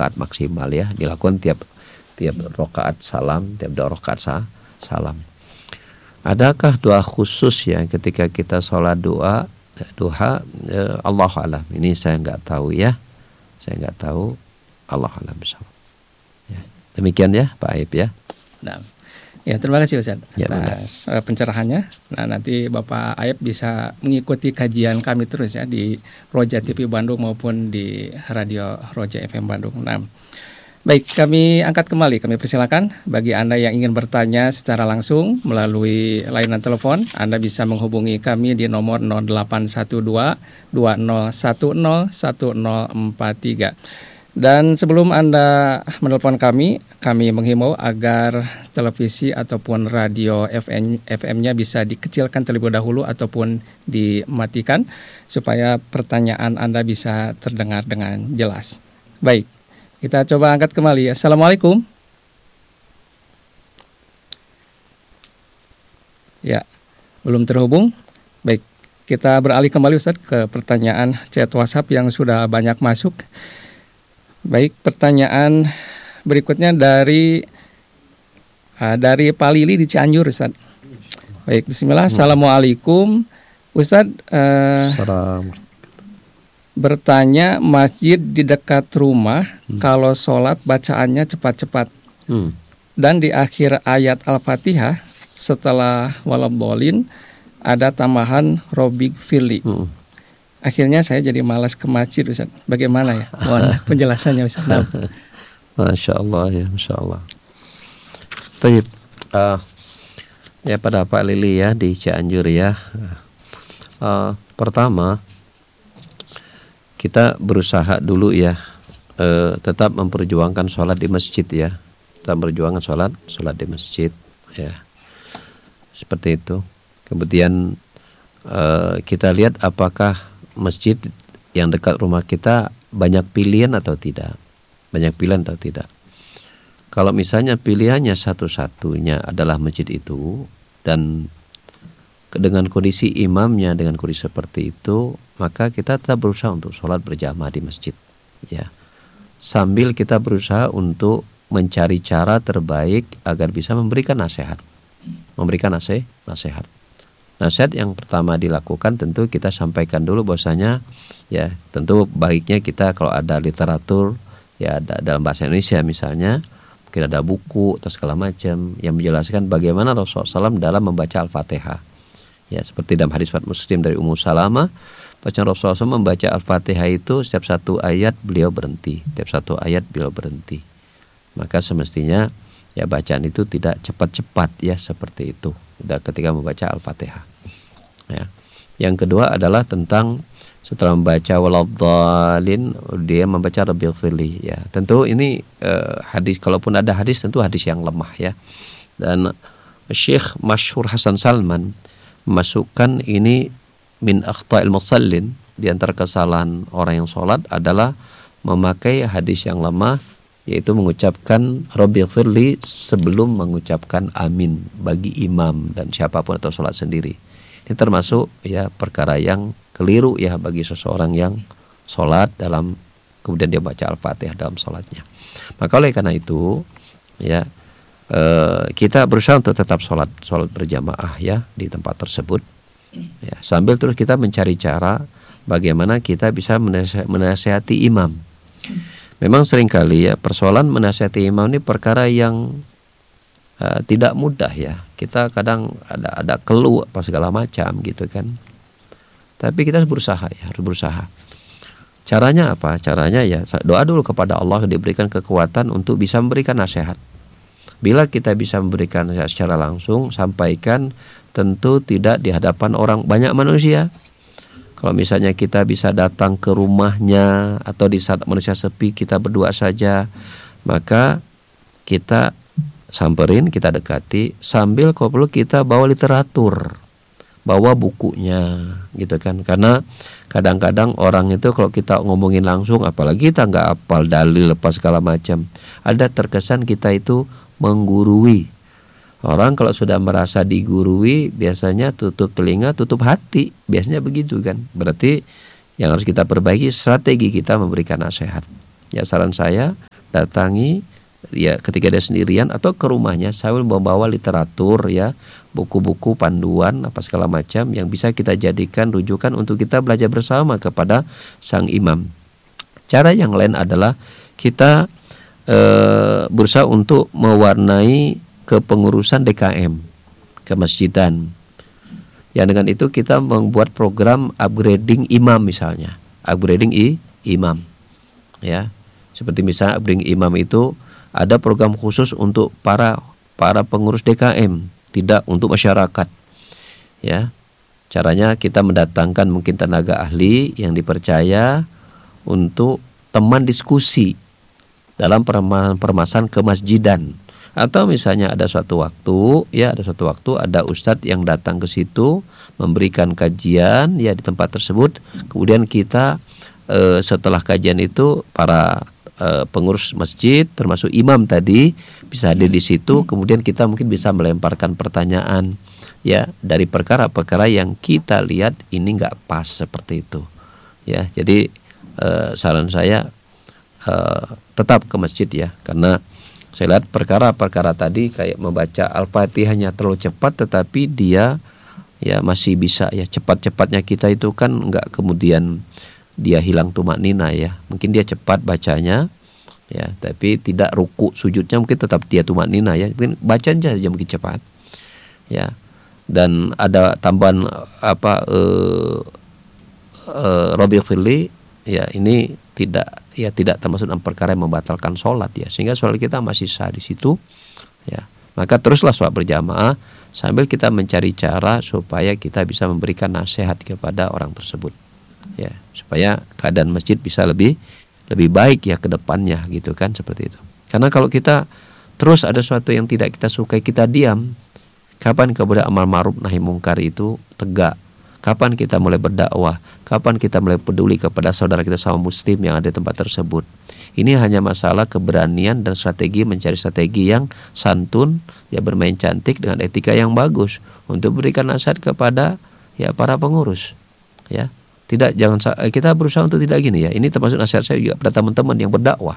rakaat maksimal ya, dilakukan tiap rakaat salam, tiap 2 rakaat salam. Adakah doa khusus ya ketika kita sholat duha? Allah alam. Ini saya nggak tahu ya. Saya nggak tahu. Allah alam. Ya. Demikian ya Pak Aib ya. Nah, ya terima kasih Ustaz Ya, atas pencerahannya. Nah, nanti Bapak Aib bisa mengikuti kajian kami terus ya di Roja TV Bandung maupun di Radio Roja FM Bandung. Nah, baik, kami angkat kembali, kami persilakan bagi Anda yang ingin bertanya secara langsung melalui layanan telepon, Anda bisa menghubungi kami di nomor 0812 2010 1043. Dan sebelum Anda menelpon kami menghimbau agar televisi ataupun radio FM-nya bisa dikecilkan terlebih dahulu ataupun dimatikan supaya pertanyaan Anda bisa terdengar dengan jelas. Baik, kita coba angkat kembali. Assalamualaikum. Ya, belum terhubung. Baik, kita beralih kembali Ustaz ke pertanyaan chat WhatsApp yang sudah banyak masuk. Baik, pertanyaan berikutnya dari Pak Lili di Cianjur, Ustaz. Baik, bismillah. Assalamualaikum. Ustaz, bertanya, masjid di dekat rumah kalau sholat bacaannya cepat-cepat dan di akhir ayat Al-Fatihah setelah waladhdallin ada tambahan Robbik Firli. Akhirnya saya jadi malas ke masjid, Ustaz. Bagaimana ya? Mohon penjelasannya, Ustaz. Masya Allah ya, Masya Allah. Baik, ya pada Pak Lili ya di Cianjur ya. Pertama, kita berusaha dulu ya, tetap memperjuangkan sholat di masjid ya. Tetap memperjuangkan sholat di masjid ya. Seperti itu. Kemudian kita lihat apakah masjid yang dekat rumah kita banyak pilihan atau tidak. Banyak pilihan atau tidak. Kalau misalnya pilihannya satu-satunya adalah masjid itu, dan dengan kondisi imamnya dengan kondisi seperti itu, maka kita tetap berusaha untuk sholat berjamaah di masjid ya. Sambil kita berusaha untuk mencari cara terbaik agar bisa memberikan nasihat. Nasihat yang pertama dilakukan tentu kita sampaikan dulu bahwasanya ya tentu baiknya kita kalau ada literatur ya dalam bahasa Indonesia misalnya, mungkin ada buku atau segala macam yang menjelaskan bagaimana Rasulullah SAW dalam membaca Al-Fatihah. Ya seperti dalam hadis riwayat Muslim dari Ummu Salamah, bacaan Rasulullah SAW membaca Al-Fatihah itu setiap satu ayat beliau berhenti, Maka semestinya ya bacaan itu tidak cepat-cepat ya seperti itu ketika membaca Al-Fatihah. Ya. Yang kedua adalah tentang setelah membaca waladhdallin dia membaca Rabbil Firli ya. Tentu ini hadis, kalaupun ada hadis tentu hadis yang lemah ya. Dan Syekh Masyhur Hasan Salman memasukkan ini min akhta'il musallin, di antara kesalahan orang yang sholat adalah memakai hadis yang lemah, yaitu mengucapkan Rabbil Firli sebelum mengucapkan amin bagi imam dan siapapun atau sholat sendiri. Ini termasuk ya perkara yang keliru ya bagi seseorang yang sholat dalam kemudian dia baca Al-Fatihah dalam sholatnya. Maka oleh karena itu ya kita berusaha untuk tetap sholat berjamaah ya di tempat tersebut ya, sambil terus kita mencari cara bagaimana kita bisa menasihati imam. Memang seringkali ya persoalan menasihati imam ini perkara yang tidak mudah ya. Kita kadang ada keluh apa segala macam gitu kan. Tapi kita harus berusaha. Caranya apa? Caranya ya doa dulu kepada Allah diberikan kekuatan untuk bisa memberikan nasihat. Bila kita bisa memberikan nasihat secara langsung, sampaikan, tentu tidak di hadapan orang banyak manusia. Kalau misalnya kita bisa datang ke rumahnya atau di saat manusia sepi kita berdua saja, maka kita samperin, kita dekati, sambil kalau perlu kita bawa literatur, bawa bukunya gitu kan. Karena kadang-kadang orang itu kalau kita ngomongin langsung, apalagi kita nggak hafal dalil apa segala macam, ada terkesan kita itu menggurui. Orang kalau sudah merasa digurui biasanya tutup telinga, tutup hati, biasanya begitu kan. Berarti yang harus kita perbaiki strategi kita memberikan nasihat. Ya saran saya datangi ya ketika dia sendirian atau ke rumahnya sambil membawa literatur ya, buku-buku panduan apa segala macam yang bisa kita jadikan rujukan untuk kita belajar bersama kepada sang imam. Cara yang lain adalah kita berusaha untuk mewarnai kepengurusan DKM kemasjidan. Ya, dengan itu kita membuat program upgrading imam misalnya, upgrading imam. Ya, seperti misalnya upgrading imam itu ada program khusus untuk para pengurus DKM, tidak untuk masyarakat. Ya, caranya kita mendatangkan mungkin tenaga ahli yang dipercaya untuk teman diskusi dalam permasalahan kemasjidan. Atau misalnya ada suatu waktu ada ustadz yang datang ke situ memberikan kajian ya di tempat tersebut. Kemudian kita setelah kajian itu para pengurus masjid termasuk imam tadi bisa hadir di situ. Kemudian kita mungkin bisa melemparkan pertanyaan ya dari perkara-perkara yang kita lihat ini nggak pas seperti itu. Ya, jadi saran saya tetap ke masjid ya, karena saya lihat perkara-perkara tadi kayak membaca Al-Fatihahnya terlalu cepat, tetapi dia ya masih bisa ya, cepat-cepatnya kita itu kan enggak kemudian dia hilang tumaknina ya. Mungkin dia cepat bacanya ya, tapi tidak ruku sujudnya mungkin tetap dia tumaknina ya. Mungkin bacanya saja mungkin cepat. Ya. Dan ada tambahan Robi Firli ya, ini tidak termasuk dalam perkara yang membatalkan sholat ya, sehingga sholat kita masih sah di situ ya. Maka teruslah sholat berjamaah sambil kita mencari cara supaya kita bisa memberikan nasihat kepada orang tersebut ya, supaya keadaan masjid bisa lebih baik ya ke depannya gitu kan, seperti itu. Karena kalau kita terus ada sesuatu yang tidak kita sukai kita diam, kapan kemudian amal ma'ruf nahi mungkar itu tegak? Kapan kita mulai berdakwah? Kapan kita mulai peduli kepada saudara kita sama muslim yang ada di tempat tersebut? Ini hanya masalah keberanian dan strategi, mencari strategi yang santun, ya bermain cantik dengan etika yang bagus untuk berikan nasihat kepada ya para pengurus. Ya, kita berusaha untuk tidak gini ya. Ini termasuk nasihat saya juga pada teman-teman yang berdakwah.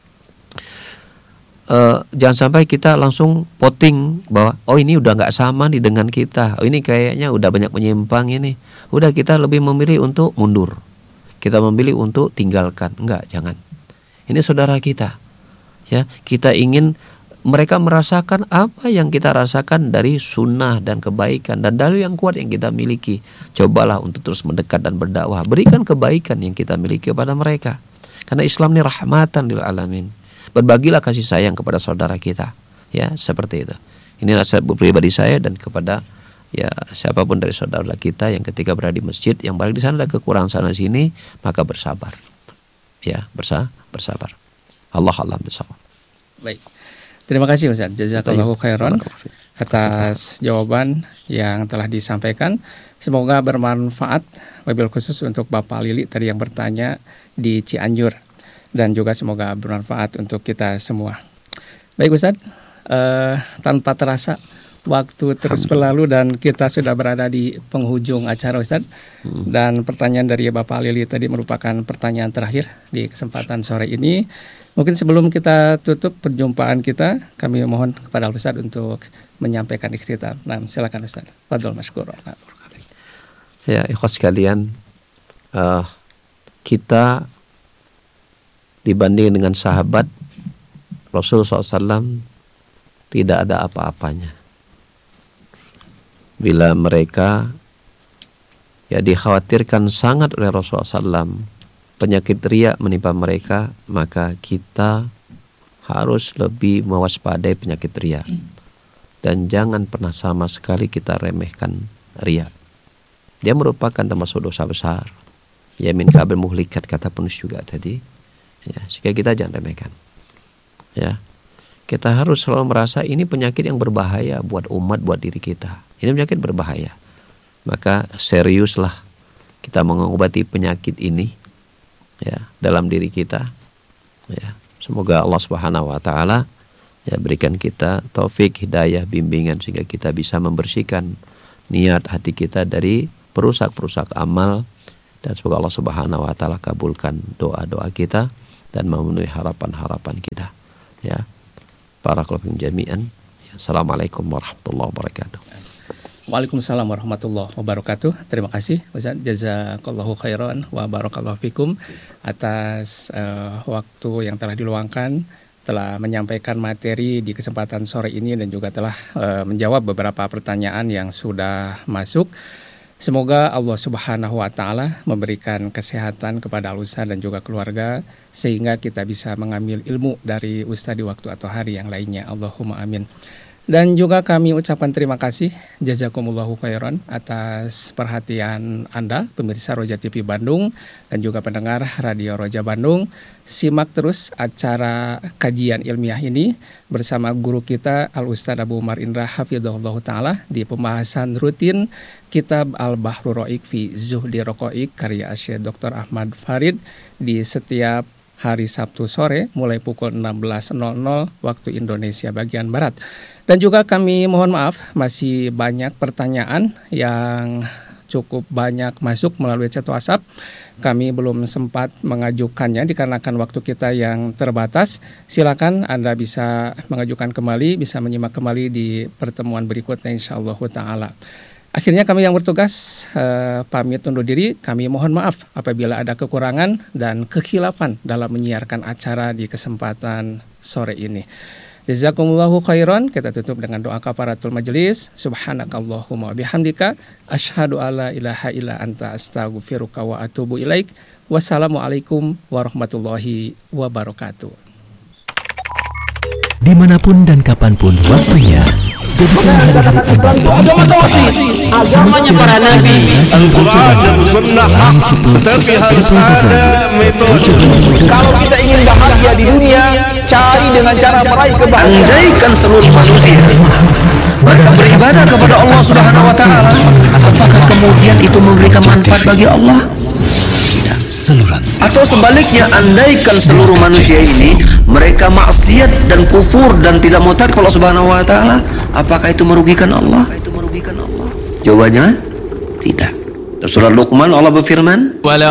Jangan sampai kita langsung voting bahwa ini udah nggak sama nih dengan kita, ini kayaknya udah banyak menyimpang ini, udah kita lebih memilih untuk mundur, kita memilih untuk tinggalkan. Enggak, jangan. Ini saudara kita ya, kita ingin mereka merasakan apa yang kita rasakan dari sunnah dan kebaikan dan dalil yang kuat yang kita miliki. Cobalah untuk terus mendekat dan berdakwah, berikan kebaikan yang kita miliki kepada mereka, karena Islam ini rahmatan lil alamin. Berbagilah kasih sayang kepada saudara kita ya, seperti itu. Ini nasihat pribadi saya dan kepada ya siapapun dari saudara kita yang ketika berada di masjid, yang balik di sana ada kekurangan sana sini, maka bersabar ya, bersabar. Allah bersama. Baik, terima kasih Ustaz, jazakallahu khairan atas jawaban yang telah disampaikan. Semoga bermanfaat, wabil khusus untuk Bapak Lili tadi yang bertanya di Cianjur, dan juga semoga bermanfaat untuk kita semua. Baik Ustaz, tanpa terasa waktu terus berlalu dan kita sudah berada di penghujung acara Ustaz. Dan pertanyaan dari Bapak Lili tadi merupakan pertanyaan terakhir di kesempatan sore ini. Mungkin sebelum kita tutup perjumpaan kita, kami mohon kepada Ustaz untuk menyampaikan ikhtitam. Nah, silakan Ustaz. Fadhol masykur. Ya, ikhwas sekalian, kita dibanding dengan sahabat Rasulullah SAW tidak ada apa-apanya. Bila mereka ya dikhawatirkan sangat oleh Rasulullah SAW, penyakit riya menimpa mereka, maka kita harus lebih mewaspadai penyakit riya. Dan jangan pernah sama sekali kita remehkan riya. Dia merupakan termasuk dosa besar. Ya min kabil muhlikat, kata penulis juga tadi. Ya, sehingga kita jangan remehkan. Ya, kita harus selalu merasa ini penyakit yang berbahaya buat umat, buat diri kita. Ini penyakit berbahaya. Maka seriuslah kita mengobati penyakit ini ya dalam diri kita. Ya, semoga Allah Subhanahu wa taala ya berikan kita taufik, hidayah, bimbingan sehingga kita bisa membersihkan niat hati kita dari perusak-perusak amal, dan semoga Allah Subhanahu wa taala kabulkan doa-doa kita. dan memenuhi harapan-harapan kita. Ya, barakallahu fikum jami'an. Assalamualaikum warahmatullahi wabarakatuh. Waalaikumsalam warahmatullahi wabarakatuh. Terima kasih Ustaz, jazakallahu khairan wa barakallahu fikum atas waktu yang telah diluangkan, telah menyampaikan materi di kesempatan sore ini dan juga telah menjawab beberapa pertanyaan yang sudah masuk. Semoga Allah Subhanahu wa taala memberikan kesehatan kepada Al-Ustaz dan juga keluarga sehingga kita bisa mengambil ilmu dari Ustaz di waktu atau hari yang lainnya. Allahumma amin. Dan juga kami ucapkan terima kasih jazakumullahu khairan atas perhatian Anda pemirsa Roja TV Bandung dan juga pendengar Radio Roja Bandung. Simak terus acara kajian ilmiah ini bersama guru kita Al-Ustaz Abu Umar Indra hafizahullah taala di pembahasan rutin Kitab Al-Bahrul Ra'iq fi Zuhdi Raqaiq karya Syekh Dr. Ahmad Farid di setiap hari Sabtu sore mulai pukul 16.00 waktu Indonesia bagian Barat. Dan juga kami mohon maaf masih banyak pertanyaan yang cukup banyak masuk melalui chat WhatsApp. Kami belum sempat mengajukannya dikarenakan waktu kita yang terbatas. Silakan Anda bisa mengajukan kembali, bisa menyimak kembali di pertemuan berikutnya insyaallah taala. Akhirnya kami yang bertugas pamit undur diri. Kami mohon maaf apabila ada kekurangan dan kekhilafan dalam menyiarkan acara di kesempatan sore ini. Jazakumullahu khairan. Kita tutup dengan doa kafaratul majelis. Subhanakallahumma bihamdika asyhadu alla ilaha illa anta astaghfiruka wa atubu ilaik. Wassalamualaikum warahmatullahi wabarakatuh. Dimanapun dan kapanpun waktunya. Agamanya para nabi, Al-Quran dan Sunnah hak, tetapi harus ada metode. Kalau kita ingin bahagia di dunia, cari dengan cara meraih kebahagiaan. Andaikan seluruh manusia mereka beribadah kepada Allah Subhanahu wa taala, apakah kemudian itu memberikan manfaat bagi Allah? Saluran. Atau sebaliknya, andaikan seluruh manusia ini mereka maksiat dan kufur dan tidak mau taat kepada Allah Subhanahu wa taala, apakah itu merugikan Allah? Jawabannya tidak. Dalam surah Luqman Allah berfirman,